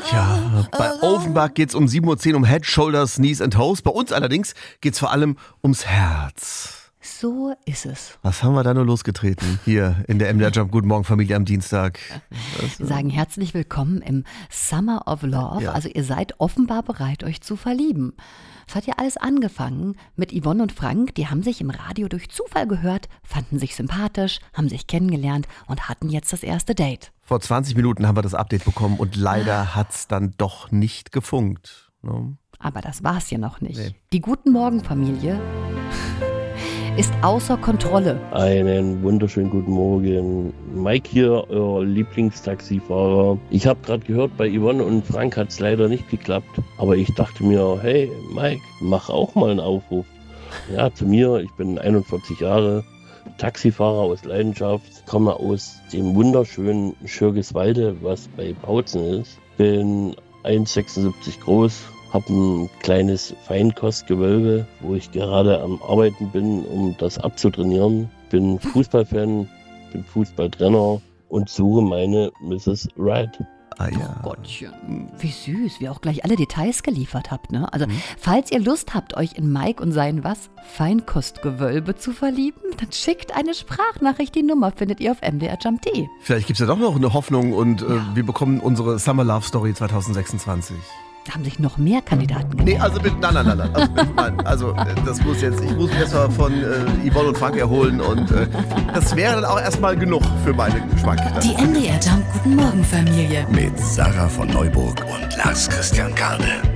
Ja, bei Offenbach geht's um 7:10 Uhr um Head, Shoulders, Knees and Toes. Bei uns allerdings geht's vor allem ums Herz. So ist es. Was haben wir da nur losgetreten hier in der MDR Jump Guten Morgen Familie am Dienstag? Wir sagen herzlich willkommen im Summer of Love. Ja. Also ihr seid offenbar bereit, euch zu verlieben. Es hat ja alles angefangen mit Yvonne und Frank. Die haben sich im Radio durch Zufall gehört, fanden sich sympathisch, haben sich kennengelernt und hatten jetzt das erste Date. Vor 20 Minuten haben wir das Update bekommen und leider hat's dann doch nicht gefunkt. Ne? Aber das war's ja noch nicht. Nee. Die Guten Morgen Familie ist außer Kontrolle. Einen wunderschönen guten Morgen. Mike hier, euer Lieblingstaxifahrer. Ich habe gerade gehört, bei Yvonne und Frank hat es leider nicht geklappt. Aber ich dachte mir, hey Mike, mach auch mal einen Aufruf. Ja, zu mir, ich bin 41 Jahre, Taxifahrer aus Leidenschaft, komme aus dem wunderschönen Schürgiswalde, was bei Bautzen ist. Bin 1,76 groß. Habe ein kleines Feinkostgewölbe, wo ich gerade am Arbeiten bin, um das abzutrainieren. Bin Fußballfan, bin Fußballtrainer und suche meine Mrs. Right. Ah ja. Gottchen, wie süß, wie ihr auch gleich alle Details geliefert habt, ne? Also, falls ihr Lust habt, euch in Mike und sein Feinkostgewölbe zu verlieben, dann schickt eine Sprachnachricht. Die Nummer findet ihr auf mdrjump.de. Vielleicht gibt's ja doch noch eine Hoffnung und wir bekommen unsere Summer Love Story 2026. Da haben sich noch mehr Kandidaten gemeldet. Nee, also bitte, nein. Also das muss jetzt, ich muss mich erstmal von Yvonne und Frank erholen und das wäre dann auch erstmal genug für meinen Geschmack. Die MDR Jump Guten Morgen Familie. Mit Sarah von Neuburg und Lars Christian Karde.